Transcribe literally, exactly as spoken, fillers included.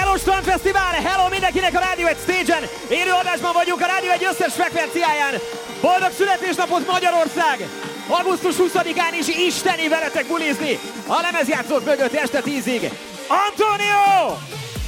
Milánó Strandfesztivál, hello mindenkinek a Rádió egy Stage-en. Élő adásban vagyunk a Rádió egy összes frekvenciáján. Boldog születésnapot Magyarország! augusztus huszadikán is isteni veletek bulizni a lemezjátszók mögött este tízig. Antonio!